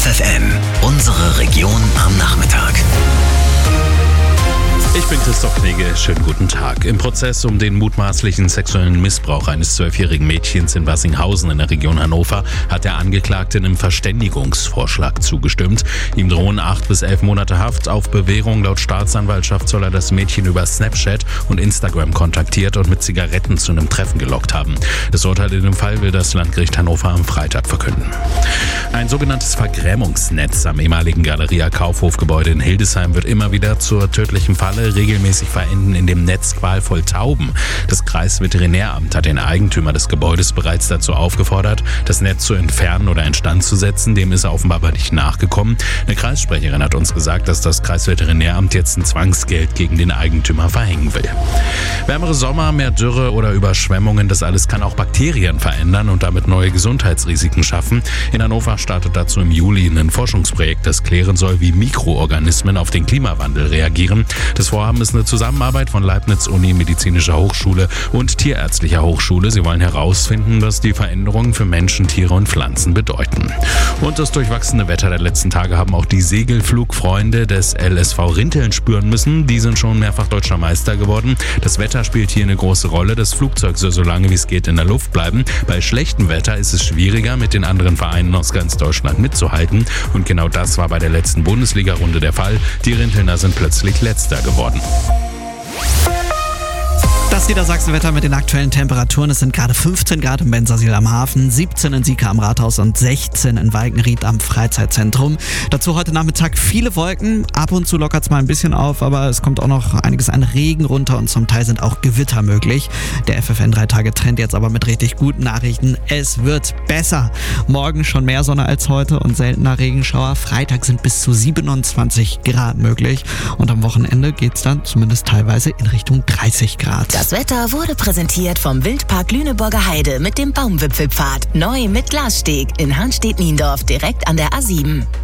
FFN, unsere Region am Nachmittag. Ich bin Christoph Knege, schönen guten Tag. Im Prozess um den mutmaßlichen sexuellen Missbrauch eines 12-jährigen Mädchens in Wassinghausen in der Region Hannover hat der Angeklagte einem Verständigungsvorschlag zugestimmt. Ihm drohen 8 bis 11 Monate Haft. Auf Bewährung laut Staatsanwaltschaft soll er das Mädchen über Snapchat und Instagram kontaktiert und mit Zigaretten zu einem Treffen gelockt haben. Das Urteil in dem Fall will das Landgericht Hannover am Freitag verkünden. Ein sogenanntes Vergrämungsnetz am ehemaligen Galeria Kaufhofgebäude in Hildesheim wird immer wieder zur tödlichen Falle. Regelmäßig verenden in dem Netz qualvoll Tauben. Das Kreisveterinäramt hat den Eigentümer des Gebäudes bereits dazu aufgefordert, das Netz zu entfernen oder instand zu setzen. Dem ist er offenbar aber nicht nachgekommen. Eine Kreissprecherin hat uns gesagt, dass das Kreisveterinäramt jetzt ein Zwangsgeld gegen den Eigentümer verhängen will. Wärmere Sommer, mehr Dürre oder Überschwemmungen, das alles kann auch Bakterien verändern und damit neue Gesundheitsrisiken schaffen. In Hannover startet dazu im Juli ein Forschungsprojekt, das klären soll, wie Mikroorganismen auf den Klimawandel reagieren. Das Vorhaben ist eine Zusammenarbeit von Leibniz-Uni, Medizinischer Hochschule und Tierärztlicher Hochschule. Sie wollen herausfinden, was die Veränderungen für Menschen, Tiere und Pflanzen bedeuten. Und das durchwachsene Wetter der letzten Tage haben auch die Segelflugfreunde des LSV Rinteln spüren müssen. Die sind schon mehrfach deutscher Meister geworden. Das Wetter spielt hier eine große Rolle. Das Flugzeug soll so lange wie es geht in der Luft bleiben. Bei schlechtem Wetter ist es schwieriger, mit den anderen Vereinen aus ganz Deutschland mitzuhalten. Und genau das war bei der letzten Bundesliga-Runde der Fall. Die Rintelner sind plötzlich Letzter geworden. Das Niedersachsenwetter mit den aktuellen Temperaturen. Es sind gerade 15 Grad im Bensersiel am Hafen, 17 in Sieker am Rathaus und 16 in Walkenried am Freizeitzentrum. Dazu heute Nachmittag viele Wolken. Ab und zu lockert es mal ein bisschen auf, aber es kommt auch noch einiges an Regen runter und zum Teil sind auch Gewitter möglich. Der FFN 3-Tage-Trend jetzt aber mit richtig guten Nachrichten. Es wird besser. Morgen schon mehr Sonne als heute und seltener Regenschauer. Freitag sind bis zu 27 Grad möglich. Und am Wochenende geht es dann zumindest teilweise in Richtung 30 Grad. Das Wetter wurde präsentiert vom Wildpark Lüneburger Heide mit dem Baumwipfelpfad. Neu mit Glassteg in Hanstedt-Niendorf direkt an der A7.